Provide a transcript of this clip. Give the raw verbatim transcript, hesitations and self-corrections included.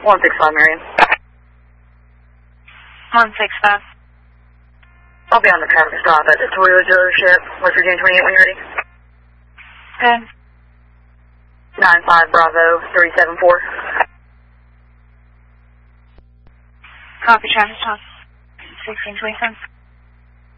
one six five, Marion. one six five. I'll be on the traffic stop at the Toyota dealership, West Virginia twenty-eight when you're ready. Okay. nine five Bravo three seven four. Copy, traffic stop. sixteen twenty-seven.